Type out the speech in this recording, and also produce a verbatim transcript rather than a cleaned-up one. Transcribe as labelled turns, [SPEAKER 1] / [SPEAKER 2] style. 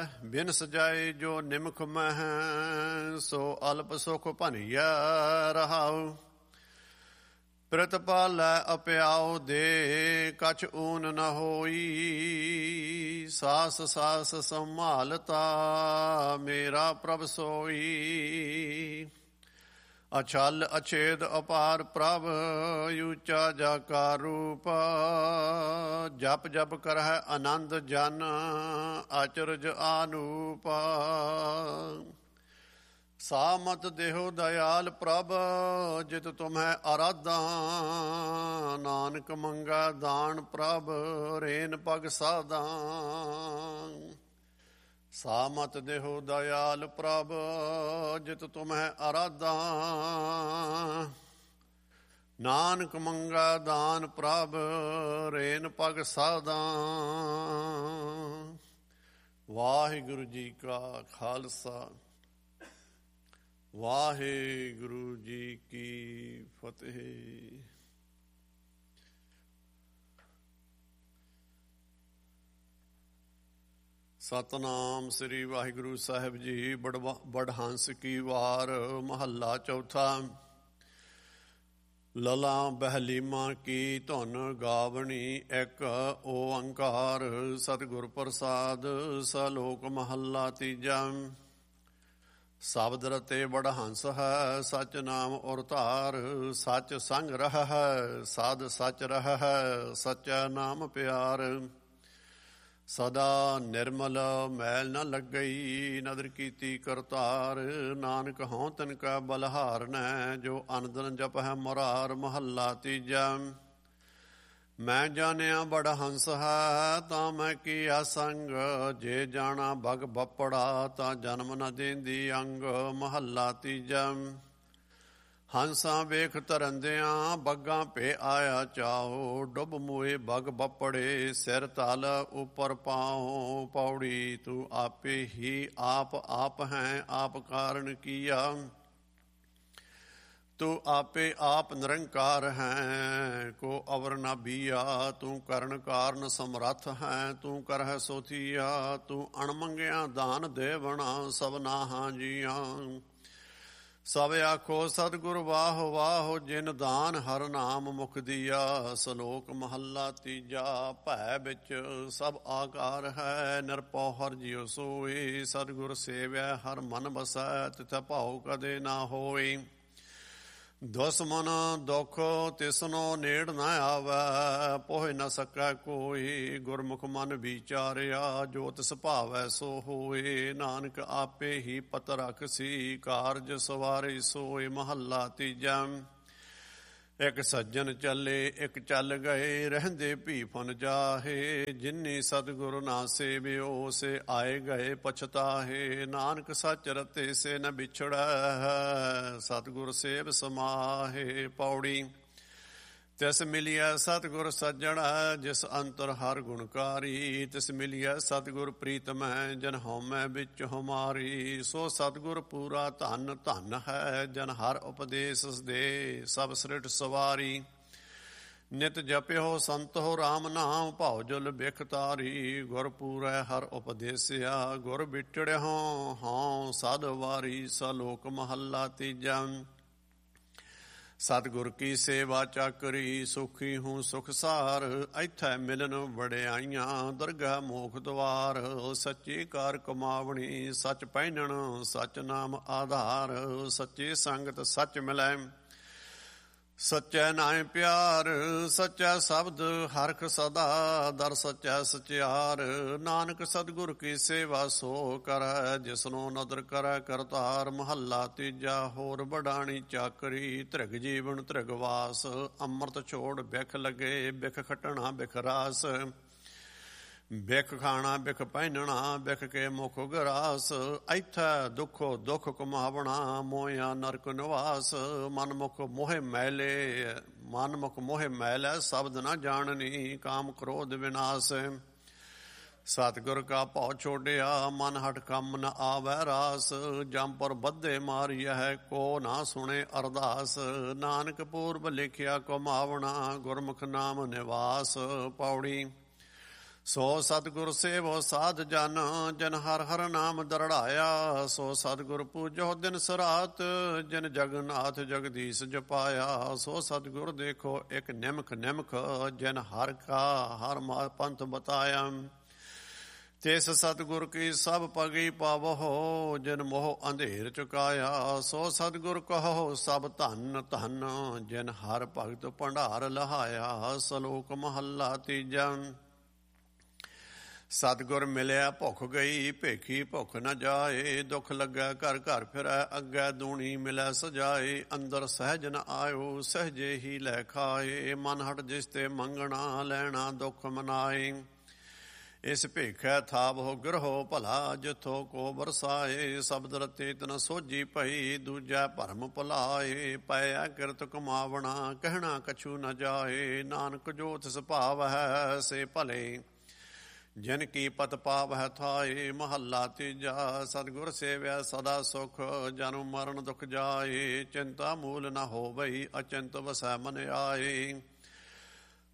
[SPEAKER 1] ਬਿਨ ਸਜਾਏ ਜੋ ਨਿਮਖ ਮਹਿ, ਸੋ ਅਲਪ ਸੁਖ ਭਨੀਐ ਰਹਾਉ। ਪ੍ਰਿਤਪਾਲੈ ਅਪਿਆਉ ਦੇ, ਕਛ ਊਨ ਨ ਹੋਈ। ਸਾਸ ਸਾਸ ਸੰਭਾਲਤਾ, ਮੇਰਾ ਪ੍ਰਭ ਸੋਈ। ਅਛਲ ਅਛੇਦ ਅਪਾਰ ਪ੍ਰਭ, ਊਚਾ ਜਾਕਾ ਰੂਪ। ਜਪ ਜਪ ਕਰਹਿ ਆਨੰਦ ਜਨ, ਅਚਰਜ ਆਨੂਪ। ਸਾਮਤ ਦੇਹੁ ਦਇਆਲ ਪ੍ਰਭ, ਜਿਤ ਤੁਮਹਿ ਅਰਾਧਾ। ਨਾਨਕ ਮੰਗੈ ਦਾਨ ਪ੍ਰਭ, ਰੇਨ ਪਗ ਸਾਧਾ। ਸਾਮਤ ਦੇਹੁ ਦਇਆਲ ਪ੍ਰਭ, ਜਿਤ ਤੁਮਹਿ ਅਰਾਧਾ। ਨਾਨਕ ਮੰਗੈ ਦਾਨ ਪ੍ਰਭ, ਰੇਨ ਪਗ ਸਾਧਾ। ਵਾਹਿਗੁਰੂ ਜੀ ਕਾ ਖਾਲਸਾ, ਵਾਹਿਗੁਰੂ ਜੀ ਕੀ ਫਤਿਹ। ਸਤਨਾਮ ਸ੍ਰੀ ਵਾਹਿਗੁਰੂ ਸਾਹਿਬ ਜੀ। ਬੜਵਾ ਬੜਹੰਸ ਕੀ ਵਾਰ, ਮਹੱਲਾ ਚੌਥਾ। ਲਲਾ ਬਹਿਲੀਮਾ ਕੀ ਧੁਨ ਗਾਵਣੀ, ਇੱਕ ਓੰਕਾਰ ਸਤਿਗੁਰ ਪ੍ਰਸਾਦ। ਸਲੋਕ ਮਹੱਲਾ ਤੀਜਾ। ਸ਼ਬਦ ਰਤੇ ਬੜਹੰਸ ਹੈ, ਸਚ ਨਾਮ ਔਰ ਧਾਰ। ਸਚ ਸੰਗ ਰਹ ਹੈ, ਸਾਧ ਸਚ ਰਹ ਹੈ, ਸਚਾ ਨਾਮ ਪਿਆਰ। ਸਦਾ ਨਿਰਮਲ ਮੈਲ ਨ ਲੱਗਈ, ਨਦਰ ਕੀਤੀ ਕਰਤਾਰ। ਨਾਨਕ ਹਉ ਤਿਨ ਕਾ ਬਲਹਾਰਨੈ, ਜੋ ਅਨਦਨ ਜਪਹਿ ਮੁਰਾਰ। ਮਹੱਲਾ ਤੀਜਾ। ਮੈਂ ਜਾਣਿਆ ਬੜਹੰਸ ਹੈ, ਤਾਂ ਮੈਂ ਕੀਆ ਸੰਗ। ਜੇ ਜਾਣਾ ਬਗ ਬੱਪੜਾ, ਤਾਂ ਜਨਮ ਨ ਦੇਂਦੀ ਅੰਗ। ਮਹੱਲਾ ਤੀਜਾ। ਹੰਸਾਂ ਵੇਖ ਤਰੰਦਿਆਂ, ਬੱਗਾਂ ਭੇ ਆਇਆ ਚਾਓ। ਡੁੱਬ ਮੋਏ ਬਗ ਬੱਪੜੇ, ਸਿਰ ਤਲ ਉਪਰ ਪਾਓ। ਪੌੜੀ ਤੂੰ ਆਪੇ ਹੀ ਆਪ ਆਪ ਹੈ, ਆਪ ਕਾਰਨ ਕੀਆ। ਤੂੰ ਆਪੇ ਆਪ ਨਿਰੰਕਾਰ ਹੈ, ਕੋ ਅਵਰ ਨ ਬੀਆ। ਤੂੰ ਕਰਨ ਕਾਰਨ ਸਮਰੱਥ ਹੈ, ਤੂੰ ਕਰਹਿ ਸੋ ਥੀਆ। ਤੂੰ ਅਣਮੰਗਿਆ ਦਾਨ ਦੇਵਣਾ, ਸਭਨਾਹਾਂ ਜੀਆਂ। ਸਭ ਆਖੋ ਸਤਿਗੁਰ ਵਾਹ ਵਾਹ, ਜਿਨ ਦਾਨ ਹਰ ਨਾਮ ਮੁਖ ਦੀਆ। ਸਲੋਕ ਮਹੱਲਾ ਤੀਜਾ। ਭੈ ਵਿੱਚ ਸਭ ਆਕਾਰ ਹੈ, ਨਿਰਭਉ ਹਰਿ ਜਿਉ ਸੋਈ। ਸਤਿਗੁਰ ਸੇਵਿਆ ਹਰ ਮਨ ਬਸੈ, ਤਿਥੈ ਭਾਉ ਕਦੇ ਨਾ ਹੋਈ। ਦੁਸ਼ਮਨ ਦੁਖ ਤਿਸਨੋ ਨੇੜ ਨ ਆਵੈ, ਪੋਹਿ ਨ ਸਕੈ ਕੋਈ। ਗੁਰਮੁਖ ਮਨ ਵਿਚਾਰਿਆ, ਜੋ ਤਿਸ ਭਾਵੈ ਸੋ ਹੋਏ। ਨਾਨਕ ਆਪੇ ਹੀ ਪਤ ਰਖਸੀ, ਕਾਰਜ ਸਵਾਰੇ ਸੋਏ। ਮਹੱਲਾ ਤੀਜਾ। ਇੱਕ ਸੱਜਣ ਚੱਲੇ ਇੱਕ ਚੱਲ ਗਏ, ਰਹਿੰਦੇ ਭੀ ਫੁਨ ਜਾਹੇ। ਜਿਨੀ ਸਤਿਗੁਰ ਨਾ ਸੇਵਿਓ, ਸੇ ਆਏ ਗਏ ਪਛਤਾਹੇ। ਨਾਨਕ ਸੱਚ ਰਤੇ ਸੇ ਨ ਵਿਛੜੈ, ਸਤਿਗੁਰ ਸੇਵ ਸਮਾਹੇ। ਪੌੜੀ ਤਿਸ ਮਿਲਿਆ ਸਤਿਗੁਰ ਸੱਜਣਾ, ਜਿਸ ਅੰਤਰ ਹਰ ਗੁਣਕਾਰੀ। ਤਿਸ ਮਿਲਿਆ ਸਤਿਗੁਰ ਪ੍ਰੀਤਮੈ, ਜਨ ਹਉਮੈ ਵਿੱਚ ਹਮਾਰੀ। ਸੋ ਸਤਿਗੁਰ ਪੂਰਾ ਧਨ ਧਨ ਹੈ, ਜਨ ਹਰ ਉਪਦੇਸ ਦੇ। ਸਭ ਸ੍ਰਿਟ ਸਵਾਰੀ ਨਿਤ ਜਪਿਓ ਸੰਤੋ ਰਾਮ ਨਾਮ, ਭਾਉ ਜੁਲ ਬਿਖ ਤਾਰੀ। ਗੁਰ ਪੂਰੈ ਹਰ ਉਪਦੇਸਿਆ, ਗੁਰ ਬਿਟੜਿਓ ਹਉ ਸਦ ਵਾਰੀ। ਸਲੋਕ ਮਹੱਲਾ ਤੀਜਾ। ਸਤਿਗੁਰ ਕੀ ਸੇਵਾ ਚਾਕਰੀ, ਸੁਖੀ ਹੂੰ ਸੁਖ ਸਾਰ। ਇੱਥੈ ਮਿਲਨ ਵਡਿਆਈਆਂ, ਦਰਗਾਹ ਮੋਖ ਦੁਆਰ। ਸੱਚੀ ਕਾਰ ਕਮਾਵਣੀ, ਸੱਚ ਪਹਿਨਣ ਸੱਚ ਨਾਮ ਆਧਾਰ। ਸੱਚੀ ਸੰਗਤ ਸੱਚ ਮਿਲੈ, ਸੱਚੈ ਨਾਇ ਪਿਆਰ। ਸੱਚਾ ਸ਼ਬਦ ਹਰਖ ਸਦਾ, ਦਰ ਸੱਚੈ ਸਚਿਆਰ। ਨਾਨਕ ਸਤਿਗੁਰ ਕੀ ਸੇਵਾ ਸੋ ਕਰੈ, ਜਿਸਨੋ ਨਦਰ ਕਰੈ ਕਰਤਾਰ। ਮਹੱਲਾ ਤੀਜਾ। ਹੋਰ ਬਡਾਣੀ ਚਾਕਰੀ, ਧ੍ਰਿਗ ਜੀਵਨ ਧ੍ਰਿਗ ਵਾਸ। ਅੰਮ੍ਰਿਤ ਛੋੜ ਬਿਖ ਲਗੇ, ਬਿਖ ਖਟਣਾ ਬਿਖ ਰਾਸ। ਬਿਖ ਖਾਣਾ ਬਿਖ ਪਹਿਨਣਾ, ਬਿਖ ਕੇ ਮੁਖ ਗਰਾਸ। ਇੱਥੈ ਦੁਖੋ ਦੁਖ ਕਮਾਵਣਾ, ਮੋਇਆ ਨਰਕ ਨਿਵਾਸ। ਮਨਮੁਖ ਮੋਹਿ ਮੈਲੇ, ਮਨਮੁਖ ਮੋਹਿ ਮੈਲੈ, ਸ਼ਬਦ ਨ ਜਾਣਨੀ। ਕਾਮ ਕ੍ਰੋਧ ਵਿਨਾਸ਼, ਸਤਿਗੁਰ ਕਾ ਭਉ ਛੋਡਿਆ। ਮਨ ਹਠ ਕੰਮ ਨ ਆਵੈ ਰਾਸ। ਜੰਪੁਰ ਬੱਧੇ ਮਾਰੀਐ, ਕੋ ਨਾ ਸੁਣੇ ਅਰਦਾਸ। ਨਾਨਕ ਪੂਰਬ ਲਿਖਿਆ ਕਮਾਵਣਾ, ਗੁਰਮੁਖ ਨਾਮ ਨਿਵਾਸ। ਪੌੜੀ ਸੋ ਸਤਿਗੁਰ ਸੇਵੋ ਸਾਧ ਜਨ, ਜਨ ਹਰ ਹਰ ਨਾਮ ਦਰੜਾਇਆ। ਸੋ ਸਤਿਗੁਰ ਪੂਜੋ ਦਿਨ ਸਰਾਤ, ਜਿਨ ਜਗਨਾਥ ਜਗਦੀਸ਼ ਜਪਾਇਆ। ਸੋ ਸਤਿਗੁਰ ਦੇਖੋ ਇੱਕ ਨਿਮਖ ਨਿਮਖ, ਜਿਨ ਹਰ ਕਾ ਹਰ ਮਾ ਪੰਥ ਬਤਾਇਆ। ਤਿਸ ਸਤਿਗੁਰ ਕੀ ਸਭ ਪਗੀ ਪਾਵੋ, ਜਿਨ ਮੋਹ ਅੰਧੇਰ ਚੁਕਾਇਆ। ਸੋ ਸਤਿਗੁਰ ਕਹੋ ਸਭ ਧਨ ਧਨ, ਜਿਨ ਹਰ ਭਗਤ ਭੰਡਾਰ ਲਹਾਇਆ। ਸਲੋਕ ਮਹੱਲਾ ਤੀਜਾ। ਸਤਿਗੁਰ ਮਿਲਿਆ ਭੁੱਖ ਗਈ, ਭੇਖੀ ਭੁੱਖ ਨ ਜਾਏ। ਦੁੱਖ ਲੱਗੈ ਘਰ ਘਰ ਫਿਰੈ, ਅੱਗੇ ਦੂਣੀ ਮਿਲੈ ਸਜਾਏ। ਅੰਦਰ ਸਹਿਜ ਨ ਆਇਓ, ਸਹਿਜੇ ਹੀ ਲੈ ਖਾਏ। ਮਨ ਹਟ ਜਿਸ ਤੇ ਮੰਗਣਾ, ਲੈਣਾ ਦੁੱਖ ਮਨਾਏ। ਇਸ ਭੇਖੈ ਥਾਵੋ ਗਿਰਹੋ ਭਲਾ, ਜਿਥੋ ਕੋ ਬਰਸਾਏ। ਸ਼ਬਦ ਰਤੇ ਤਨ ਸੋਝੀ ਪਈ, ਦੂਜਾ ਭਰਮ ਭੁਲਾਏ। ਪਇਆ ਕਿਰਤ ਕਮਾਵਣਾ, ਕਹਿਣਾ ਕਛੂ ਨ ਜਾਏ। ਨਾਨਕ ਜੋ ਤਿਸ ਭਾਵ ਹੈ, ਸੇ ਭਲੇ ਜਿਨ ਕੀ ਪਤ ਪਾਵ ਹੈ ਥਾਏ। ਮਹੱਲਾ ਤੀਜਾ। ਸਤਿਗੁਰ ਸੇਵਿਆ ਸਦਾ ਸੁਖ, ਜਨਮ ਮਰਨ ਦੁਖ ਜਾਏ। ਚਿੰਤਾ ਮੂਲ ਨ ਹੋਵਈ, ਅਚਿੰਤ ਵਸੈ ਮਨ ਆਏ।